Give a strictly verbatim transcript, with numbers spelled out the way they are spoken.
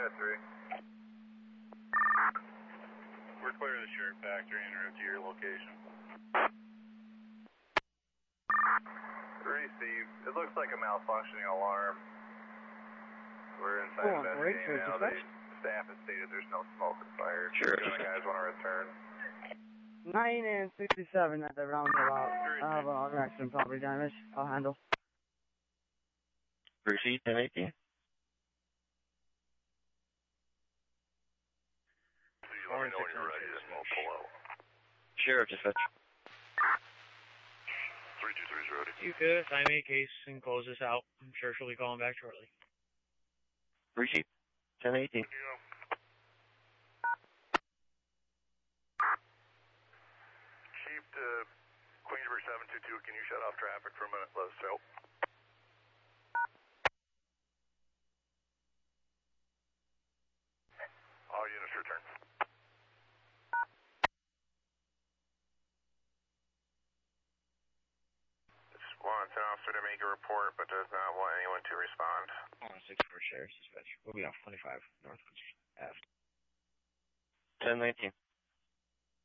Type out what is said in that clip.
got three. We're clear of the Sheriff Factory en route to your location. Received. It looks like a malfunctioning alarm. We're inside Oh, great. investigating now. The staff has stated there's no smoke or fire. Sure. Do you guys want to return? nine and sixty-seven at the roundabout. I have an accident property damage. I'll handle. Proceed, ten eighteen. Let me know when you're ready, then we'll pull out. Sheriff, dispatch. three two three is ready. You could assign me a case and close this out. I'm sure she'll be calling back shortly. Proceed, ten eighteen. Chief to Queensbury seven two two, can you shut off traffic for a minute? Let us know. All units return. Wants an officer to make a report, but does not want anyone to respond. one six four Sheriff's dispatch. We'll be off twenty-five North Ave. ten nineteen.